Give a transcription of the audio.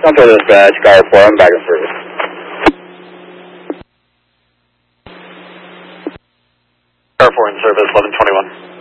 Central Dispatch, Car 4, I'm back in service. Car 4 in service, 1121.